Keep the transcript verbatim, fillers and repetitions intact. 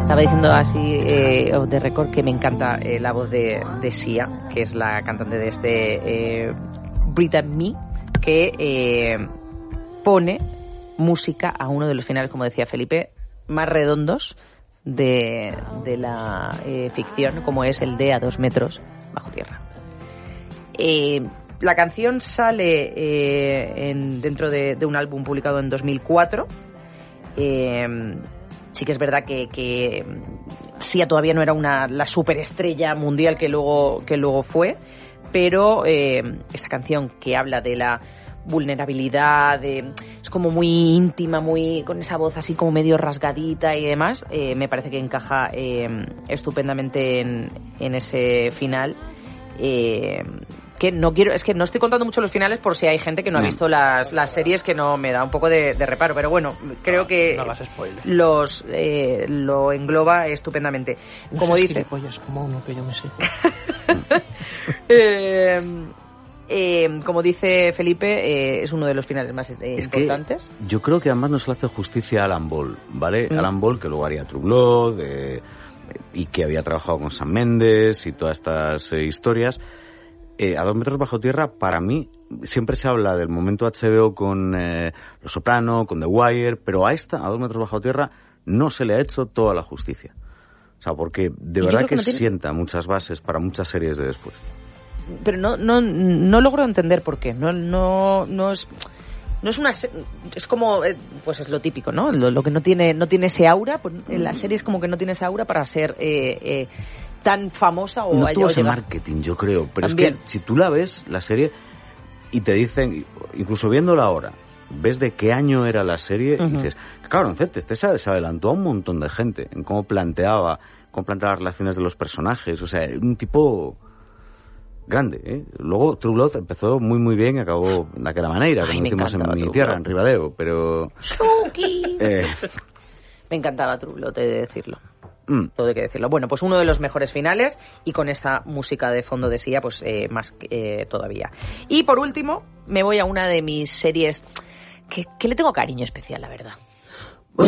estaba diciendo así eh, de récord que me encanta eh, la voz de, de Sia, que es la cantante de este eh, Breathe and Me, que eh, pone música a uno de los finales, como decía Felipe, más redondos de, de la eh, ficción, como es el de A dos metros bajo tierra. Eh, la canción sale eh, en, dentro de, de un álbum publicado en dos mil cuatro. Eh, sí que es verdad que, que Sia todavía no era una, la superestrella mundial que luego, que luego fue, pero eh, esta canción que habla de la vulnerabilidad, de, es como muy íntima, muy con esa voz así como medio rasgadita y demás, eh, me parece que encaja eh, estupendamente en, en ese final. Eh, que no quiero, es que no estoy contando mucho los finales por si hay gente que no ha visto las, las series, que no me da un poco de, de reparo, pero bueno, creo no, que no hagas spoiler. los eh, lo engloba estupendamente. No como seas dice, gilipollas, como uno que yo me sé. eh, eh, como dice Felipe, eh, es uno de los finales más eh, es importantes. Que yo creo que además no se le hace justicia a Alan Ball, ¿vale? Mm. Alan Ball, que luego haría True Blood, eh, y que había trabajado con Sam Mendes y todas estas eh, historias. Eh, a dos metros bajo tierra, para mí, siempre se habla del momento H B O con eh, Los Soprano, con The Wire, pero a esta, a dos metros bajo tierra, no se le ha hecho toda la justicia. O sea, porque de verdad que, que no tiene... sienta muchas bases para muchas series de después. Pero no, no, no logro entender por qué. No, no, no es... No es una es como pues es lo típico, ¿no? Lo, lo que no tiene no tiene ese aura, pues en la serie es como que no tiene ese aura para ser eh, eh, tan famosa o no haya tuvo ese llegar. marketing, yo creo, pero También. Es que si tú la ves la serie y te dicen, incluso viéndola ahora, ves de qué año era la serie uh-huh. y dices, claro, este se adelantó a un montón de gente en cómo planteaba, cómo planteaba las relaciones de los personajes, o sea, un tipo grande, ¿eh? Luego True Blood empezó muy muy bien y acabó de aquella manera, como decimos en mi tierra, en Ribadeo, pero... eh... Me encantaba True Blood, he de decirlo. Mm. Todo hay que decirlo. Bueno, pues uno de los mejores finales y con esta música de fondo de Sia, pues eh, más eh, todavía. Y por último, me voy a una de mis series que, que le tengo cariño especial, la verdad.